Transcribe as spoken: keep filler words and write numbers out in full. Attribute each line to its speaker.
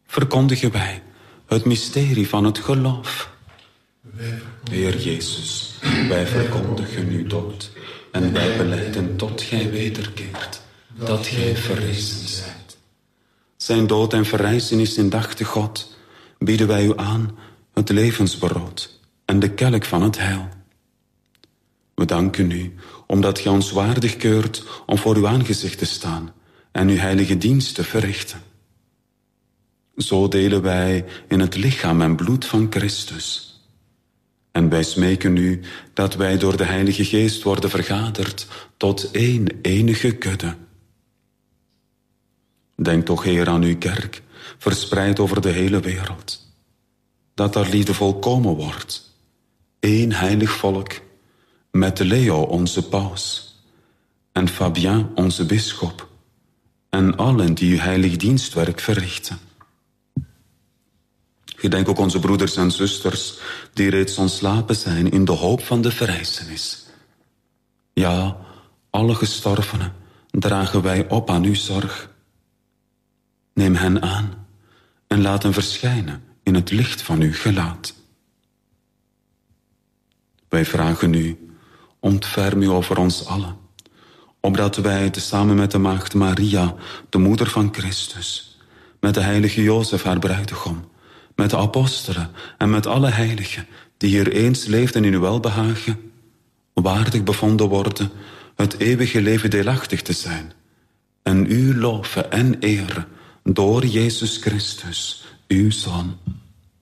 Speaker 1: verkondigen wij het mysterie van het geloof. Heer Jezus, wij verkondigen uw dood en wij belijden tot gij wederkeert, dat gij verrezen zijt. Zijn dood en verrijzenis indachtig God, bieden wij u aan het levensbrood en de kelk van het heil. We danken u, omdat gij ons waardig keurt om voor uw aangezicht te staan en uw heilige dienst te verrichten. Zo delen wij in het lichaam en bloed van Christus. En wij smeken u dat wij door de Heilige Geest worden vergaderd tot één enige kudde. Denk toch, Heer, aan uw kerk, verspreid over de hele wereld. Dat haar liefde volkomen wordt. Eén heilig volk, met Leo onze paus, en Fabien onze bisschop, en allen die uw heilig dienstwerk verrichten. Gedenk ook onze broeders en zusters die reeds ontslapen zijn in de hoop van de verrijzenis. Ja, alle gestorvenen dragen wij op aan uw zorg. Neem hen aan en laat hen verschijnen in het licht van uw gelaat. Wij vragen u, ontferm u over ons allen, opdat wij tezamen met de maagd Maria, de moeder van Christus, met de heilige Jozef haar bruidegom, met de apostelen en met alle heiligen die hier eens leefden in uw welbehagen, waardig bevonden worden het eeuwige leven deelachtig te zijn en u loven en eren door Jezus Christus, uw Zoon.